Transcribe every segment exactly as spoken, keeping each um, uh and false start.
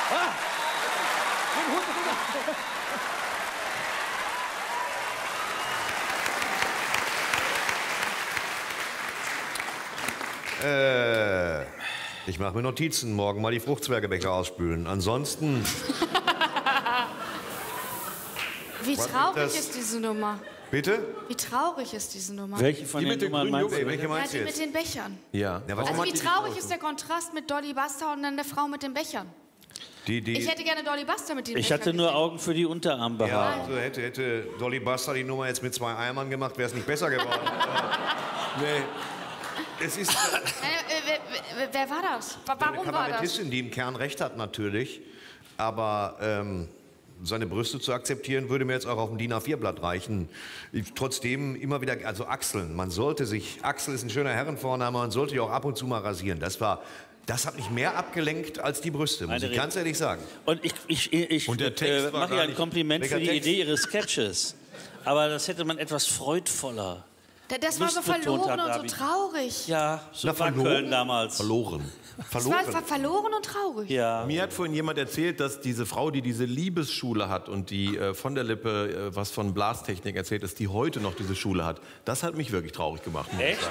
Ah. Äh, ich mache mir Notizen. Morgen mal die Fruchtzwergebecher ausspülen. Ansonsten... Wie traurig ist diese Nummer? Bitte? Wie traurig ist diese Nummer? Welche von den Nummern meinst du? Welche Ja, meinst die du mit jetzt? den Bechern. Ja. ja Also wie traurig ist der Kontrast mit Dolly Buster und dann der Frau mit den Bechern? Die, die Ich hätte gerne Dolly Buster mit den Ich Bechern hatte nur gesehen. Augen für die Unterarmbehaarung. Ja, also hätte, hätte Dolly Buster die Nummer jetzt mit zwei Eimern gemacht, wäre es nicht besser geworden. Nee. Es ist Äh, wer, wer, wer war das? Warum eine war das? Kabarettistin, die im Kern recht hat natürlich, aber ähm, seine Brüste zu akzeptieren, würde mir jetzt auch auf dem DIN A vier Blatt reichen. Ich, trotzdem immer wieder, also Achseln, man sollte sich, Achsel ist ein schöner Herrenvorname, man sollte die auch ab und zu mal rasieren. Das war, das hat mich mehr abgelenkt als die Brüste, muss ich ganz ehrlich sagen. Und ich, ich, ich Und der Text äh, war mache gar ihr ein nicht- Kompliment für Welcher die Text? Idee ihres Sketches. Aber das hätte man etwas freudvoller. Da- Das war so lustbetont verloren hat, und so David. traurig. Ja, so Na, war verloren? Köln damals. Verloren. Das war ver verloren und traurig. Ja. Mir hat vorhin jemand erzählt, dass diese Frau, die diese Liebesschule hat und die äh, von der Lippe äh, was von Blastechnik erzählt, dass die heute noch diese Schule hat. Das hat mich wirklich traurig gemacht. muss ich Echt? sagen.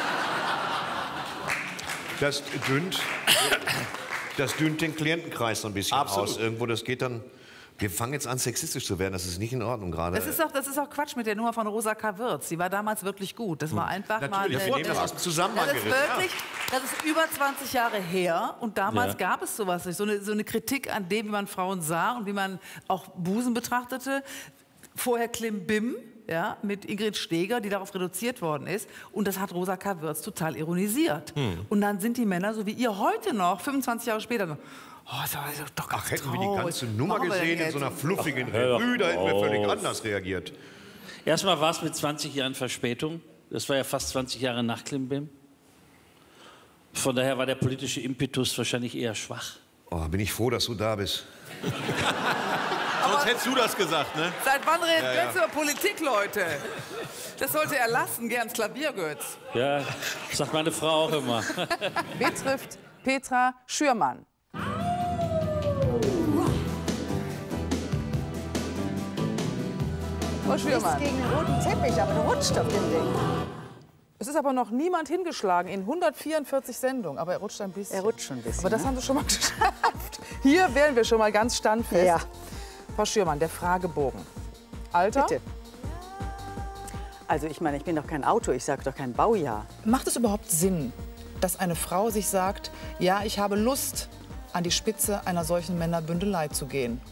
Das dünnt, das dünnt den Klientenkreis so ein bisschen Absolut. aus. Irgendwo, das geht dann... Wir fangen jetzt an, sexistisch zu werden. Das ist nicht in Ordnung gerade. Das ist, auch, das ist auch Quatsch mit der Nummer von Rosa K. Wirtz. Die war damals wirklich gut. Das war einfach mal... Natürlich, wir äh, nehmen das aus dem Zusammenhang Das ist gerissen. wirklich, das ist über zwanzig Jahre her und damals Ja. gab es sowas nicht. So eine, so eine Kritik an dem, wie man Frauen sah und wie man auch Busen betrachtete. Vorher Klimbim, ja, mit Ingrid Steeger, die darauf reduziert worden ist. Und das hat Rosa K. Wirtz total ironisiert. Hm. Und dann sind die Männer, so wie ihr heute noch, fünfundzwanzig Jahre später noch, oh, das war doch ganz Ach, hätten wir die traurig. ganze Nummer Machen wir denn gesehen in so einer jetzt? fluffigen Ach, hör doch Revue, da hätten wir völlig auf. anders reagiert. Erstmal war es mit zwanzig Jahren Verspätung. Das war ja fast zwanzig Jahre nach Klimbim. Von daher war der politische Impetus wahrscheinlich eher schwach. Oh, bin ich froh, dass du da bist. Sonst hättest du das gesagt, ne? Seit wann reden wir jetzt über Politik, Leute? Das sollte er lassen, gern ins Klavier, Götz. Ja, sagt meine Frau auch immer. Betrifft Petra Schürmann. Frau Schürmann, Gegen den roten Teppich, aber du rutscht auf dem Ding. es ist aber noch niemand hingeschlagen in hundertvierundvierzig Sendungen, aber er rutscht ein bisschen. Er rutscht schon ein bisschen. Aber das ne? haben Sie schon mal geschafft. Hier wären wir schon mal ganz standfest. Ja. Frau Schürmann, der Fragebogen. Alter? Bitte. Also ich meine, ich bin doch kein Auto, ich sage doch kein Baujahr. Macht es überhaupt Sinn, dass eine Frau sich sagt, ja, ich habe Lust, an die Spitze einer solchen Männerbündelei zu gehen?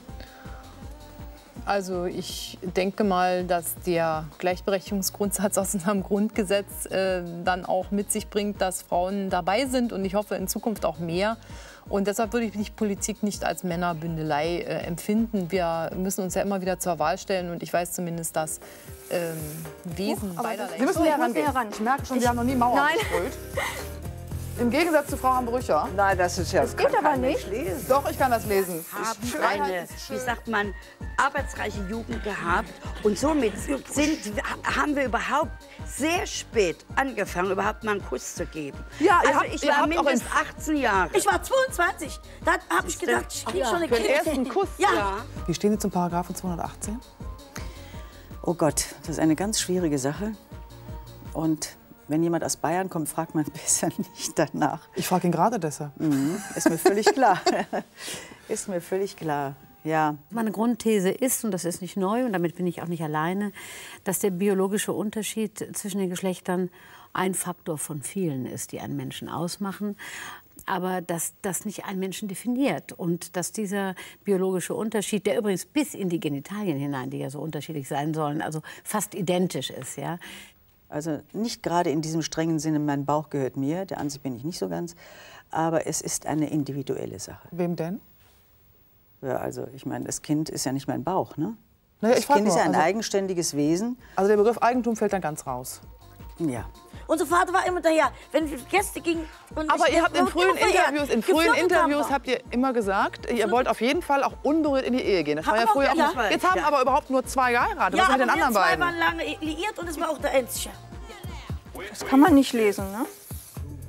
Also ich denke mal, dass der Gleichberechtigungsgrundsatz aus unserem Grundgesetz äh, dann auch mit sich bringt, dass Frauen dabei sind und ich hoffe in Zukunft auch mehr. Und deshalb würde ich die Politik nicht als Männerbündelei äh, empfinden. Wir müssen uns ja immer wieder zur Wahl stellen und ich weiß zumindest, dass ähm, Wesen beiderlei... Sie müssen näher rangehen. Ich merke schon, Sie haben noch nie Mauer Nein. gesprüht. Im Gegensatz zu Frau Hambrücher. Nein, das ist ja... Das geht aber nicht. Doch, ich kann das lesen. haben eine, wie sagt man, arbeitsreiche Jugend gehabt und somit sind, haben wir überhaupt sehr spät angefangen, überhaupt mal einen Kuss zu geben. Ja, ihr also habt- ich ihr war habt auch mindestens achtzehn Jahre. Ich war zweiundzwanzig. Da habe ich gedacht, ich krieg schon eine Für den Krise. ersten Kuss. Ja. Wie stehen Sie zum Paragraphen zweihundertachtzehn? Oh Gott, das ist eine ganz schwierige Sache. Und wenn jemand aus Bayern kommt, fragt man besser nicht danach. Ich frage ihn gerade deshalb. Mhm, ist mir völlig klar. Ist mir völlig klar. Ja. Meine Grundthese ist, und das ist nicht neu, und damit bin ich auch nicht alleine, dass der biologische Unterschied zwischen den Geschlechtern ein Faktor von vielen ist, die einen Menschen ausmachen. Aber dass das nicht einen Menschen definiert und dass dieser biologische Unterschied, der übrigens bis in die Genitalien hinein, die ja so unterschiedlich sein sollen, also fast identisch ist, ja. Also nicht gerade in diesem strengen Sinne, mein Bauch gehört mir, der Ansicht bin ich nicht so ganz, aber es ist eine individuelle Sache. Wem denn? Ja, also ich meine, das Kind ist ja nicht mein Bauch, ne? Naja, ich das frag Kind ist nur, ja ein also- eigenständiges Wesen. Also der Begriff Eigentum fällt dann ganz raus. Ja. Unser Vater war immer hinterher, wenn Gäste gingen. Und Aber ich- ihr habt in immer frühen verehrt. Interviews, in frühen Geflirtet haben Interviews wir. habt ihr immer gesagt, ihr wollt auf jeden Fall auch unberührt in die Ehe gehen. Das war ja Haben wir früher auch auch. gesagt. Jetzt haben aber überhaupt nur zwei geheiratet. Ja, Was ist mit aber den wir anderen zwei beiden? waren lange liiert und es war auch der Einzige. Das kann man nicht lesen, ne?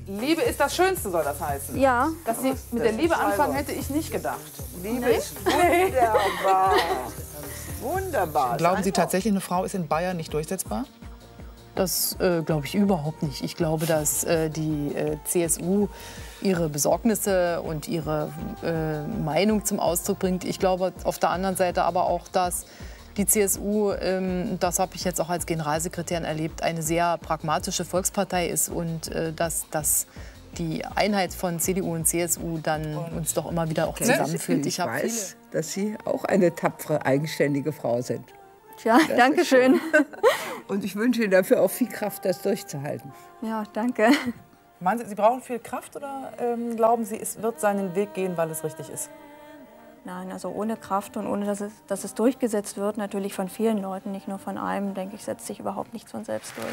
Liebe ist das Schönste, soll das heißen. Ja. Dass Sie mit der Liebe anfangen, hätte ich nicht gedacht. Liebe ist wunderbar. Wunderbar. Glauben Sie tatsächlich, eine Frau ist in Bayern nicht durchsetzbar? Das äh, glaube ich überhaupt nicht. Ich glaube, dass äh, die äh, C S U ihre Besorgnisse und ihre äh, Meinung zum Ausdruck bringt. Ich glaube auf der anderen Seite aber auch, dass die C S U, ähm, das habe ich jetzt auch als Generalsekretärin erlebt, eine sehr pragmatische Volkspartei ist und äh, dass, dass die Einheit von C D U und C S U dann uns doch immer wieder auch zusammenführt. Ich, ich weiß, dass Sie auch eine tapfere, eigenständige Frau sind. Tja, danke schön. Und ich wünsche Ihnen dafür auch viel Kraft, das durchzuhalten. Ja, danke. Meinen Sie, Sie brauchen viel Kraft oder ähm, glauben Sie, es wird seinen Weg gehen, weil es richtig ist? Nein, also ohne Kraft und ohne, dass es, dass es durchgesetzt wird, natürlich von vielen Leuten, nicht nur von einem, denke ich, setzt sich überhaupt nichts von selbst durch.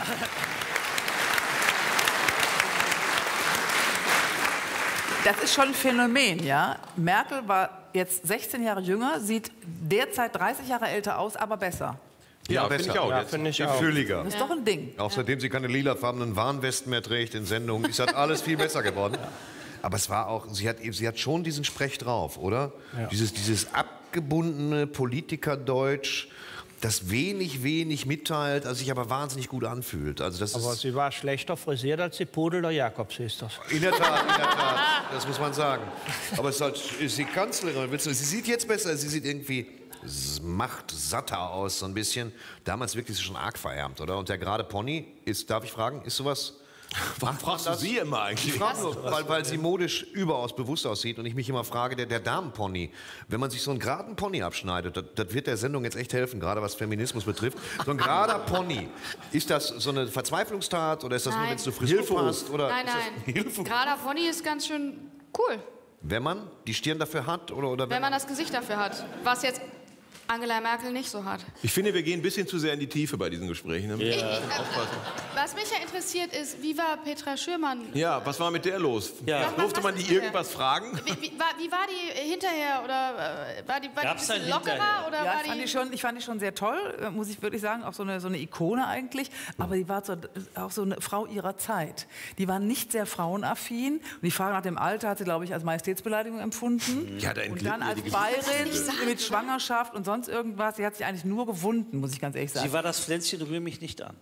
Das ist schon ein Phänomen, ja. Merkel war jetzt sechzehn Jahre jünger, sieht derzeit dreißig Jahre älter aus, aber besser. Ja, Ja, besser. finde ich auch. Ja, Jetzt finde ich auch. gefühliger. Das ist doch ein Ding. Auch seitdem sie keine lilafarbenen Warnwesten mehr trägt in Sendungen, ist das alles viel besser geworden. Aber es war auch, sie hat, sie hat schon diesen Sprech drauf, oder? Ja. Dieses, dieses abgebundene Politikerdeutsch, das wenig, wenig mitteilt, also sich aber wahnsinnig gut anfühlt. Also das Aber ist, sie war schlechter frisiert als die Pudel der Jakobs, ist das. in der Tat, in der Tat, das muss man sagen. Aber es ist, halt, ist die Kanzlerin, sie sieht jetzt besser, sie sieht irgendwie macht satter aus, so ein bisschen. Damals wirklich schon arg verärmt, oder? Und der gerade Pony ist, darf ich fragen, ist sowas... Warum fragst du sie immer eigentlich? Ich frage nur, weil, weil sie modisch überaus bewusst aussieht und ich mich immer frage, der, der Damenpony, wenn man sich so einen geraden Pony abschneidet, das, das wird der Sendung jetzt echt helfen, gerade was Feminismus betrifft. So ein gerader Pony, ist das so eine Verzweiflungstat oder ist das Nein. nur, wenn es zu Frisur passt? Oder Nein, ist das nein. Hilfe? Gerader Pony ist ganz schön cool, Wenn man die Stirn dafür hat? Oder, oder wenn man das Gesicht dafür hat. Was jetzt Angela Merkel nicht so hat. Ich finde, wir gehen ein bisschen zu sehr in die Tiefe bei diesen Gesprächen. Da müssen wir Ich- ich- aufpassen. Was mich ja interessiert ist, wie war Petra Schürmann? Ja, was war mit der los? Ja. Durfte man die irgendwas fragen? Wie, wie, war, wie war die hinterher? Oder äh, war die, war die ein Gab's bisschen ein lockerer? Hinterher? Oder Ja, war ich fand, die die schon, ich fand die schon sehr toll, äh, muss ich wirklich sagen. Auch so eine, so eine Ikone eigentlich. Aber die war so, auch so eine Frau ihrer Zeit. Die war nicht sehr frauenaffin. Und die Frage nach dem Alter hat sie, glaube ich, als Majestätsbeleidigung empfunden. Ja, da Und entglitten dann ihr als die Bayerin sagen. mit Schwangerschaft und sonst irgendwas. Sie hat sich eigentlich nur gewunden, muss ich ganz ehrlich sagen. Sie war das Pflänzchen, rühr mich nicht an.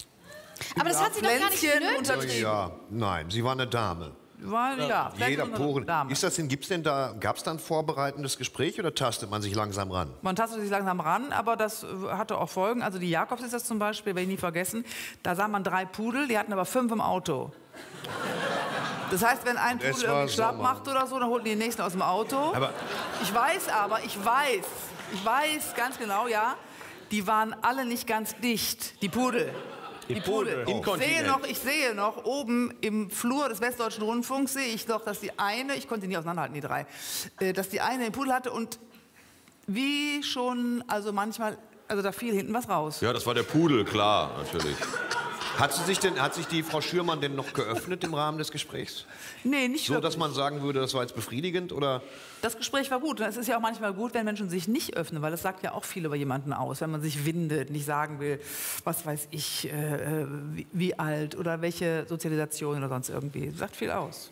Aber das hat sie doch gar nicht Pflänzchen nötig. untertrieben. Ja, nein, sie war eine Dame. War, ja, vielleicht Jeder eine Poren. Dame. Ist das denn, gibt's denn da, gab es da ein vorbereitendes Gespräch oder tastet man sich langsam ran? Man tastet sich langsam ran, aber das äh, hatte auch Folgen. Also die Jakobs ist das zum Beispiel, werde ich nie vergessen. Da sah man drei Pudel, die hatten aber fünf im Auto. Das heißt, wenn ein Und es Pudel war irgendwie schlapp Sommer. macht oder so, dann holten die den nächsten aus dem Auto. Aber- ich weiß aber, ich weiß, ich weiß ganz genau, ja, die waren alle nicht ganz dicht, die Pudel. Die Pudel. Ich Inkontinent. sehe, noch, ich sehe noch, oben im Flur des Westdeutschen Rundfunks sehe ich noch, dass die eine, ich konnte die nie auseinanderhalten, die drei, äh, dass die eine den Pudel hatte und wie schon, also manchmal, also da fiel hinten was raus. Ja, das war der Pudel, klar, natürlich. Hat, sie sich denn, hat sich die Frau Schürmann denn noch geöffnet im Rahmen des Gesprächs? Nee, nicht So, wirklich. dass man sagen würde, das war jetzt befriedigend? Oder? Das Gespräch war gut. Und es ist ja auch manchmal gut, wenn Menschen sich nicht öffnen, weil das sagt ja auch viel über jemanden aus. Wenn man sich windet, nicht sagen will, was weiß ich, äh, wie, wie alt oder welche Sozialisation oder sonst irgendwie. Das sagt viel aus.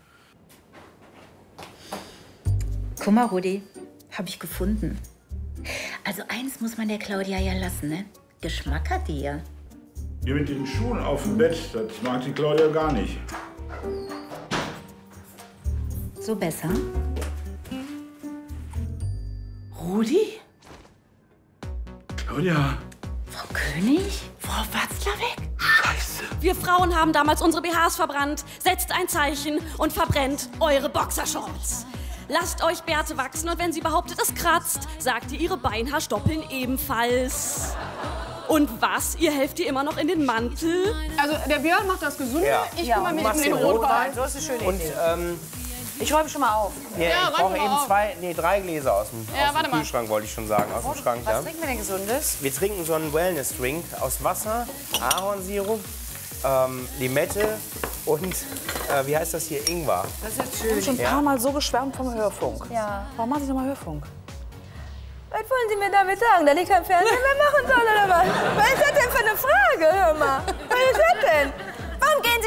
Guck mal, Rudi, habe ich gefunden. Also eins muss man der Claudia ja lassen, ne? Geschmack hat die ja. Hier mit den Schuhen auf dem Bett, das mag die Claudia gar nicht. So besser? Rudi? Claudia. Frau König? Frau Watzlawick? Scheiße. Wir Frauen haben damals unsere B Hs verbrannt. Setzt ein Zeichen und verbrennt eure Boxershorts. Lasst euch Bärte wachsen und wenn sie behauptet, es kratzt, sagt ihr, ihre Beinhaarstoppeln ebenfalls. Und was? Ihr helft ihr immer noch in den Mantel? Also der Björn macht das Gesunde, Ja. ich Ja, kümmere und mich du um machst den den Rotwein. Rotwein. So ist eine schöne Und Idee. ähm, Ich räume schon mal auf. ja, Ja, ich räum brauche mal eben auf. zwei, nee, drei Gläser aus dem, Ja, aus warte dem mal. Kühlschrank, wollte ich schon sagen, aus dem Schrank. Was Ja. trinken wir denn Gesundes? Wir trinken so einen Wellness-Drink aus Wasser, Ahornsirup, ähm, Limette und, äh, wie heißt das hier, Ingwer. Das ist jetzt Ich habe schon ein Ja. paar Mal so geschwärmt vom Hörfunk. Ja. Warum mache ich noch mal Hörfunk? Was wollen Sie mir damit sagen, dass ich kein Fernsehen mehr machen soll, oder was? Was ist das denn für eine Frage, hör mal? Was ist das denn? Warum gehen Sie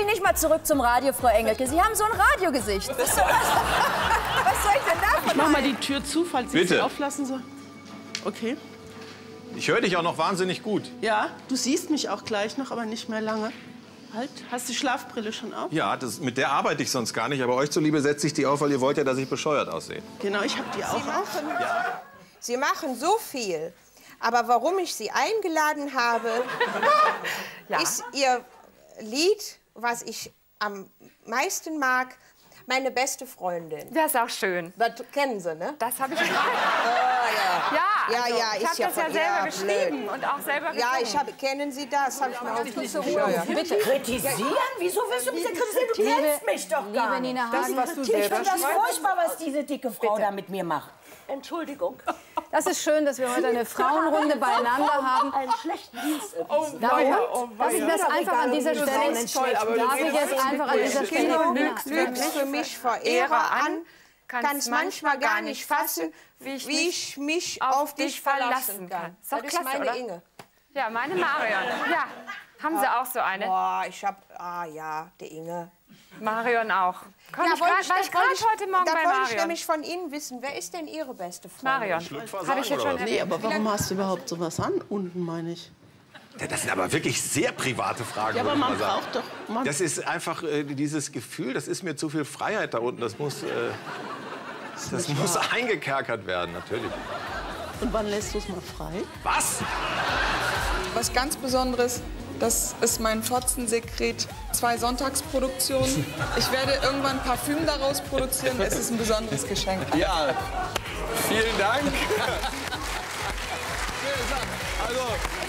nicht mal zurück zum Radio, Frau Engelke. Sie haben so ein Radiogesicht. Was soll ich denn davon Ich mach mal die Tür zu, falls ich Bitte. sie auflassen soll. Okay. Ich höre dich auch noch wahnsinnig gut. Ja, du siehst mich auch gleich noch, aber nicht mehr lange. Halt, hast du die Schlafbrille schon auf? Ja, das, mit der arbeite ich sonst gar nicht. Aber euch zuliebe setze ich die auf, weil ihr wollt ja, dass ich bescheuert aussehe. Genau, ich habe die auch Sie auf. machen, Sie machen so viel. Aber warum ich Sie eingeladen habe, ist Ihr Lied, was ich am meisten mag, meine beste Freundin. Das ist auch schön. Das kennen Sie, ne? Das habe ich. Oh, ja. Ja, ja, also, ja, ich ist habe ja das ja von- selber ja, geschrieben blöd. und auch selber gesungen. Ja, ich habe, kennen Sie das? Habe ich mal aufgeschrieben. Bitte kritisieren? Wieso willst du mich denn kritisieren? Du Liebe- kennst mich doch gar liebe nicht. Nina Das Hagen, ist was du Kritik. Ich selber finde das schreibst. furchtbar, was diese dicke Frau da mit mir macht. Entschuldigung. Das ist schön, dass wir heute eine Frauenrunde beieinander haben. Einen schlechten Dienst. Oh, Na weia, und? oh, Dass ich weia. das einfach an dieser Du Stelle... sagst toll, aber du darf ich gehst jetzt nicht einfach an durch. dieser Stelle... Kino Nina, lügt für mich vor Ehre an, kannst manchmal gar nicht fassen, wie ich mich auf dich verlassen kann. Ist doch Das ist klasse, meine oder? Inge. Ja, meine Marion. Ja, haben Sie auch so eine? Boah, ich hab, ah ja, die Inge. Marion auch. Komm, Ja, ich wollte grad, war ich da wollte gerade heute Morgen da bei wollte ich Marion. nämlich von Ihnen wissen, wer ist denn Ihre beste Freundin? Marion. Habe ich jetzt schon Nee, erwähnt. aber warum hast du überhaupt sowas an? Unten, meine ich. Ja, das sind aber wirklich sehr private Fragen. Ja, aber würde ich man mal sagen. braucht doch... Man Das ist einfach äh, dieses Gefühl, das ist mir zu viel Freiheit da unten. Das muss, äh, das muss eingekerkert werden, natürlich. Und wann lässt du es mal frei? Was? Was ganz Besonderes, das ist mein Fotzensekret, zwei Sonntagsproduktionen. Ich werde irgendwann Parfüm daraus produzieren. Es ist ein besonderes Geschenk. Ja, vielen Dank. Also,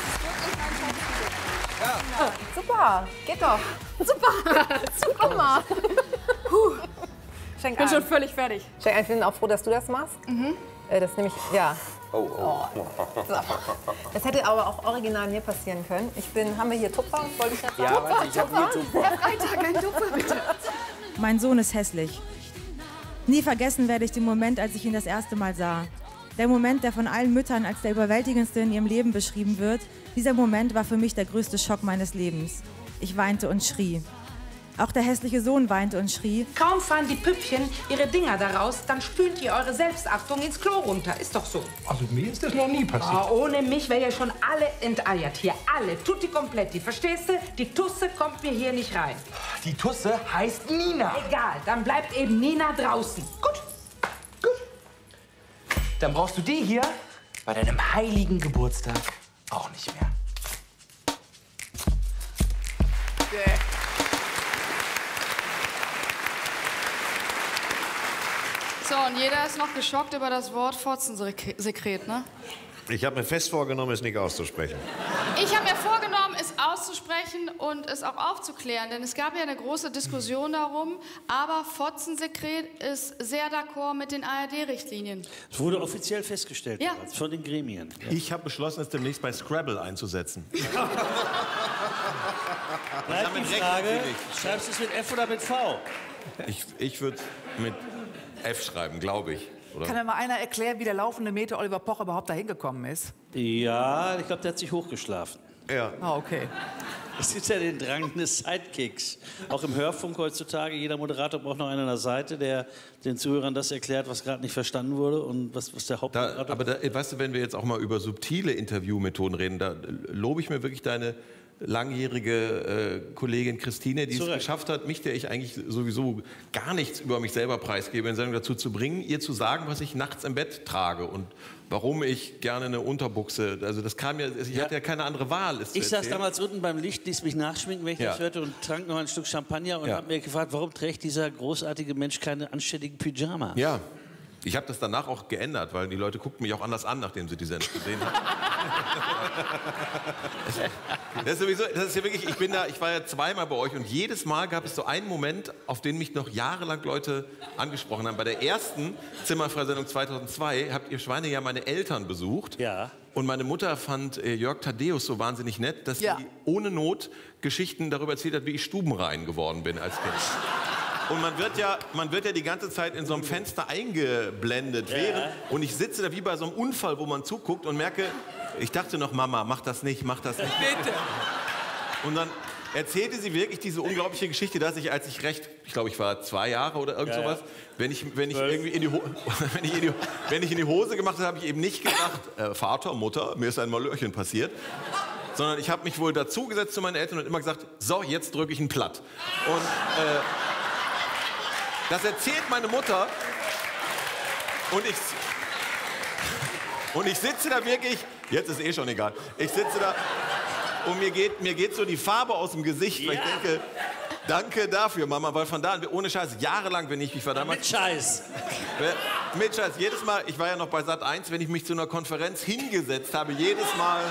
Ah, super, geht doch. Super, super mal. Puh. Schenk Ich bin ein. schon völlig fertig. Schenk ein, ich bin auch froh, dass du das machst. Mhm. Äh, das nehme ich, ja. Oh, oh. Das hätte aber auch original mir passieren können. Ich bin, haben wir hier Tupfer? Wollte ich das sagen? Ja, warte, ich hab hier Tupfer. Herr Freitag, ein Tupfer, bitte. Mein Sohn ist hässlich. Nie vergessen werde ich den Moment, als ich ihn das erste Mal sah. Der Moment, der von allen Müttern als der überwältigendste in ihrem Leben beschrieben wird, dieser Moment war für mich der größte Schock meines Lebens. Ich weinte und schrie. Auch der hässliche Sohn weinte und schrie. Kaum fahren die Püppchen ihre Dinger daraus, dann spült ihr eure Selbstachtung ins Klo runter. Ist doch so. Also mir ist das noch nie passiert. Ah, ohne mich wäre ja schon alle enteiert hier. Alle. Tutti kompletti. Verstehst du? Die Tusse kommt mir hier nicht rein. Die Tusse heißt Nina. Egal, dann bleibt eben Nina draußen. Gut. Dann brauchst du die hier bei deinem heiligen Geburtstag auch nicht mehr. So, und jeder ist noch geschockt über das Wort Fotzensekret, ne? Ich habe mir fest vorgenommen, es nicht auszusprechen. Ich habe mir vorgenommen, es auszusprechen und es auch aufzuklären, denn es gab ja eine große Diskussion darum, aber Fotzensekret ist sehr d'accord mit den A R D-Richtlinien. Es wurde offiziell festgestellt Ja. bereits von den Gremien. Ich habe beschlossen, es demnächst bei Scrabble einzusetzen. Bleibt damit die rechnen Frage, Sie nicht. schreibst du es mit F oder mit V? Ich, ich würde mit F schreiben, glaube ich. Oder? Kann mir mal einer erklären, wie der laufende Meter Oliver Pocher überhaupt da hingekommen ist? Ja, ich glaube, der hat sich hochgeschlafen. Ja. Ah, okay. Es gibt ja den Drang des Sidekicks. Auch im Hörfunk heutzutage, jeder Moderator braucht noch einen an der Seite, der den Zuhörern das erklärt, was gerade nicht verstanden wurde und was, was der Hauptmoderator... Da, aber da, weißt du, wenn wir jetzt auch mal über subtile Interviewmethoden reden, da lobe ich mir wirklich deine langjährige äh, Kollegin Christine, die Zurecht. es geschafft hat, mich, der ich eigentlich sowieso gar nichts über mich selber preisgebe, in Sendung dazu zu bringen, ihr zu sagen, was ich nachts im Bett trage und warum ich gerne eine Unterbuchse, also das kam ja, ich Ja. hatte ja keine andere Wahl. Es zu Ich saß erzählen. damals unten beim Licht, ließ mich nachschminken, wenn ich Ja. das hörte, und trank noch ein Stück Champagner und Ja. habe mir gefragt, warum trägt dieser großartige Mensch keine anständigen Pyjamas? Ja, ich habe das danach auch geändert, weil die Leute guckten mich auch anders an, nachdem sie die Sendung gesehen haben. Das ist sowieso, das ist ja wirklich, ich bin da, ich war ja zweimal bei euch und jedes Mal gab es so einen Moment, auf den mich noch jahrelang Leute angesprochen haben. Bei der ersten Zimmerfreisendung zweitausendzwei habt ihr Schweine ja meine Eltern besucht. Ja. Und meine Mutter fand äh, Jörg Thaddeus so wahnsinnig nett, dass Ja. sie ohne Not Geschichten darüber erzählt hat, wie ich stubenrein geworden bin als Kind. Und man wird, ja, man wird ja die ganze Zeit in so einem Fenster eingeblendet. Ja. Während, und ich sitze da wie bei so einem Unfall, wo man zuguckt und merke, ich dachte noch, Mama, mach das nicht, mach das nicht. Bitte. Und dann erzählte sie wirklich diese unglaubliche Geschichte, dass ich, als ich recht, ich glaube, ich war zwei Jahre oder irgend Ja, sowas, ja. wenn ich, wenn ich irgendwie in die, Ho wenn ich in die, wenn ich in die Hose gemacht habe, habe ich eben nicht gesagt, äh, Vater, Mutter, mir ist ein Malörchen passiert, sondern ich habe mich wohl dazugesetzt zu meinen Eltern und immer gesagt, so, jetzt drücke ich ihn platt. Und äh, das erzählt meine Mutter und ich, und ich sitze da wirklich, jetzt ist eh schon egal, ich sitze da und mir geht, mir geht so die Farbe aus dem Gesicht, weil ich denke, danke dafür, Mama, weil von da an, ohne Scheiß, jahrelang, wenn ich mich war damals... Mit Scheiß. Mit Scheiß, jedes Mal, ich war ja noch bei Sat eins, wenn ich mich zu einer Konferenz hingesetzt habe, jedes Mal...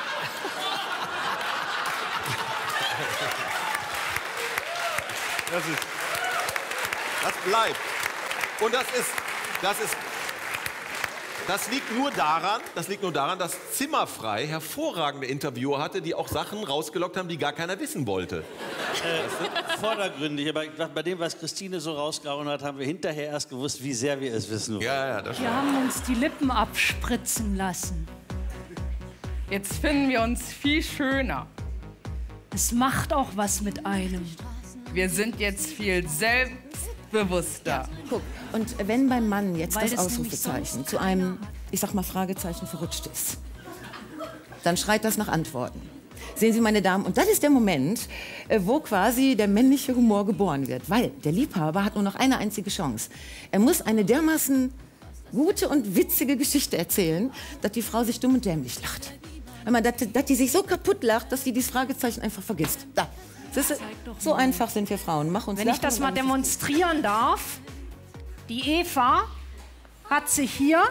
Das ist... Das bleibt. Und das ist... Das ist... Das liegt nur daran, das liegt nur daran, dass Zimmerfrei hervorragende Interviewer hatte, die auch Sachen rausgelockt haben, die gar keiner wissen wollte. Äh, vordergründig, aber bei dem, was Christine so rausgehauen hat, haben wir hinterher erst gewusst, wie sehr wir es wissen wollen. Ja, ja, das Wir haben uns die Lippen abspritzen lassen. Jetzt finden wir uns viel schöner. Es macht auch was mit einem. Wir sind jetzt viel selbstbewusster. Guck, und wenn beim Mann jetzt Weil das das Ausrufezeichen zu einem, ich sag mal, Fragezeichen verrutscht ist, dann schreit das nach Antworten. Sehen Sie, meine Damen, und das ist der Moment, äh, wo quasi der männliche Humor geboren wird. Weil der Liebhaber hat nur noch eine einzige Chance. Er muss eine dermaßen gute und witzige Geschichte erzählen, dass die Frau sich dumm und dämlich lacht. Wenn man, dass, dass die sich so kaputt lacht, dass sie dieses Fragezeichen einfach vergisst. Da. Siehste, so einfach sind wir Frauen. Mach uns Wenn ich lachen das und mal dann ist es demonstrieren darf, die Eva hat sich hier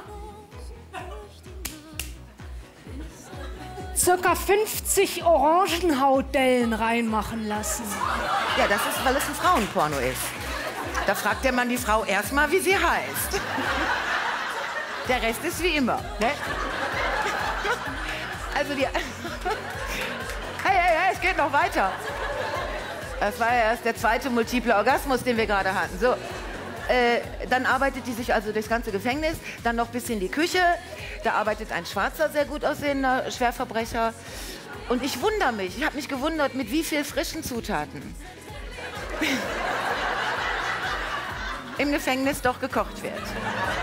circa fünfzig Orangenhautdellen reinmachen lassen. Ja, das ist, weil es ein Frauenporno ist. Da fragt der Mann die Frau erstmal, wie sie heißt. Der Rest ist wie immer. Ne? Also die... Hey, hey, hey, es geht noch weiter. Das war ja erst der zweite multiple Orgasmus, den wir gerade hatten. So, äh, dann arbeitet die sich also durchs ganze Gefängnis, dann noch bis in die Küche. Da arbeitet ein schwarzer, sehr gut aussehender Schwerverbrecher. Und ich wundere mich, ich habe mich gewundert, mit wie viel frischen Zutaten im Gefängnis doch gekocht wird.